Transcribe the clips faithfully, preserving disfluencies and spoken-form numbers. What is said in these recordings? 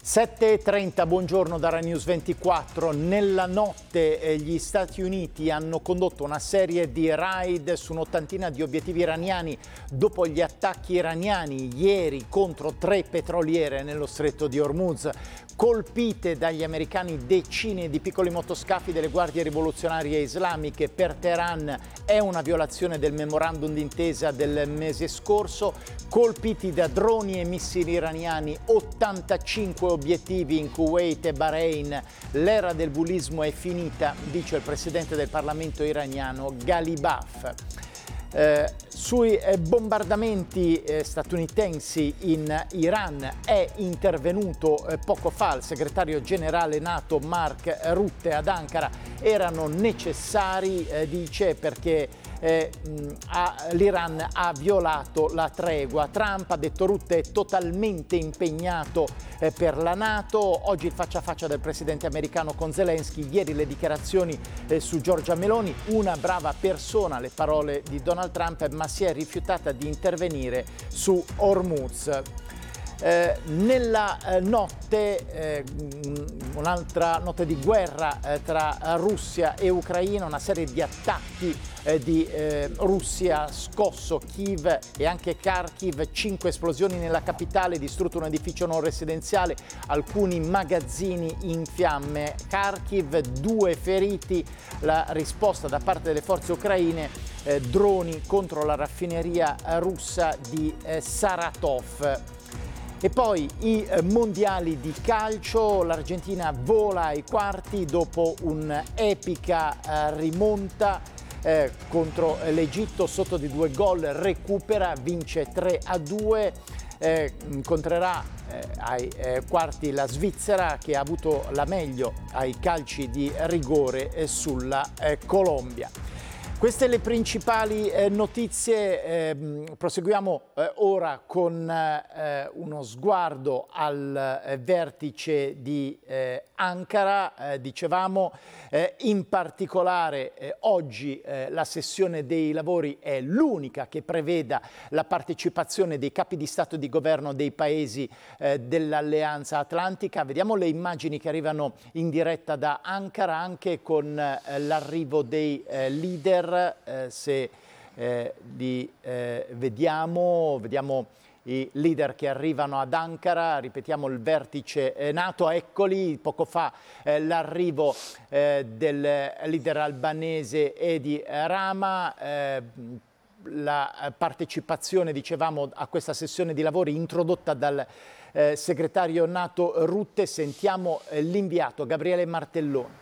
sette e trenta, buongiorno da Rai News ventiquattro. Nella notte eh, gli Stati Uniti hanno condotto una serie di raid su un'ottantina di obiettivi iraniani dopo gli attacchi iraniani ieri contro tre petroliere nello stretto di Hormuz. Colpite dagli americani decine di piccoli motoscafi delle guardie rivoluzionarie islamiche. Per Teheran è una violazione del memorandum d'intesa del mese scorso. Colpiti da droni e missili iraniani ottantacinque obiettivi in Kuwait e Bahrain. L'era del bullismo è finita, dice il presidente del Parlamento iraniano Ghalibaf. Eh, sui eh, bombardamenti eh, statunitensi in Iran è intervenuto eh, poco fa il segretario generale NATO Mark Rutte ad Ankara. Erano necessari, eh, dice, perché eh, mh, ha, l'Iran ha violato la tregua. Trump, ha detto Rutte, è totalmente impegnato eh, per la NATO. Oggi il faccia a faccia del presidente americano con Zelensky, ieri le dichiarazioni eh, su Giorgia Meloni, una brava persona, le parole di Donald Trump, ma si è rifiutata di intervenire su Hormuz. Eh, nella eh, notte, eh, un'altra notte di guerra eh, tra Russia e Ucraina, una serie di attacchi eh, di eh, Russia ha scosso Kiev e anche Kharkiv, cinque esplosioni nella capitale, distrutto un edificio non residenziale, alcuni magazzini in fiamme. Kharkiv, due feriti, la risposta da parte delle forze ucraine, eh, droni contro la raffineria russa di eh, Saratov. E poi i eh, mondiali di calcio, l'Argentina vola ai quarti dopo un'epica eh, rimonta eh, contro l'Egitto, sotto di due gol recupera, vince tre a due, eh, incontrerà eh, ai eh, quarti la Svizzera, che ha avuto la meglio ai calci di rigore eh, sulla eh, Colombia. Queste le principali eh, notizie. Eh, proseguiamo eh, ora con eh, uno sguardo al eh, vertice di eh, Ankara. Eh, dicevamo, eh, in particolare eh, oggi eh, la sessione dei lavori è l'unica che preveda la partecipazione dei capi di Stato e di Governo dei paesi eh, dell'Alleanza Atlantica. Vediamo le immagini che arrivano in diretta da Ankara, anche con eh, l'arrivo dei eh, leader. Eh, se eh, li eh, vediamo, vediamo i leader che arrivano ad Ankara, ripetiamo il vertice eh, NATO, eccoli, poco fa eh, l'arrivo eh, del leader albanese Edi Rama, eh, la partecipazione, dicevamo, a questa sessione di lavori introdotta dal eh, segretario NATO Rutte. Sentiamo eh, l'inviato Gabriele Martelloni.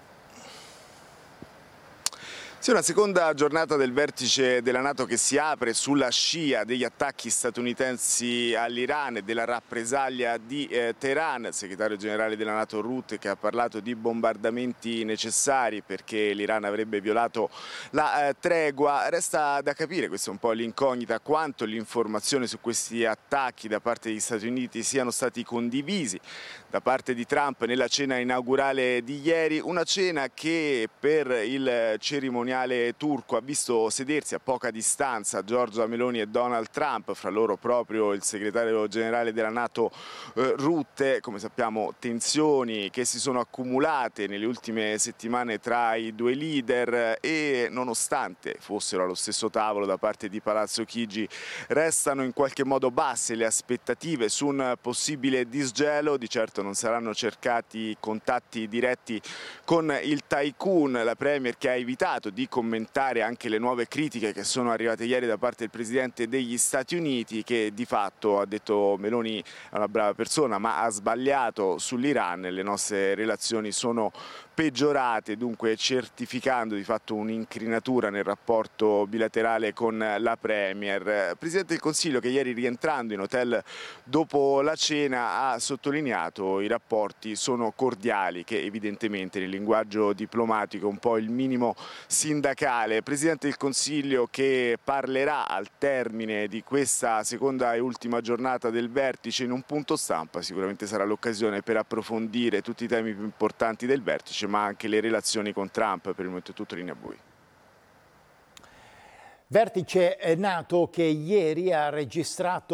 Sì, una seconda giornata del vertice della NATO che si apre sulla scia degli attacchi statunitensi all'Iran e della rappresaglia di eh, Teheran. Il segretario generale della NATO Rutte, che ha parlato di bombardamenti necessari perché l'Iran avrebbe violato la eh, tregua. Resta da capire, questa è un po' l'incognita, quanto l'informazione su questi attacchi da parte degli Stati Uniti siano stati condivisi da parte di Trump nella cena inaugurale di ieri, una cena che per il cerimoniale turco ha visto sedersi a poca distanza Giorgia Meloni e Donald Trump, fra loro proprio il segretario generale della NATO eh, Rutte. Come sappiamo, tensioni che si sono accumulate nelle ultime settimane tra i due leader e, nonostante fossero allo stesso tavolo da parte di Palazzo Chigi, restano in qualche modo basse le aspettative su un possibile disgelo. Di certo non saranno cercati contatti diretti con il tycoon, la premier, che ha evitato di commentare anche le nuove critiche che sono arrivate ieri da parte del presidente degli Stati Uniti, che di fatto, ha detto Meloni, è una brava persona ma ha sbagliato sull'Iran, le nostre relazioni sono peggiorate, dunque certificando di fatto un'incrinatura nel rapporto bilaterale con la premier. Presidente del Consiglio che ieri, rientrando in hotel dopo la cena, ha sottolineato i rapporti sono cordiali, che evidentemente nel linguaggio diplomatico è un po' il minimo sindacale. Presidente del Consiglio che parlerà al termine di questa seconda e ultima giornata del vertice in un punto stampa. Sicuramente sarà l'occasione per approfondire tutti i temi più importanti del vertice, ma anche le relazioni con Trump. Per il momento è tutto, linea bui. Vertice NATO che ieri ha registrato